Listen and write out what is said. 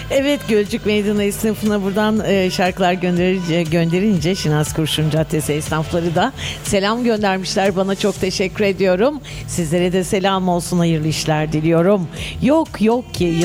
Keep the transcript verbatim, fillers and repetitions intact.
Evet, Gölcük Meydanı esnafına buradan e, şarkılar gönderince, gönderince Şinas Kurşun Caddesi esnafları da selam göndermişler. Bana çok teşekkür ediyorum. Sizlere de selam olsun, hayırlı işler diliyorum. Yok yok ki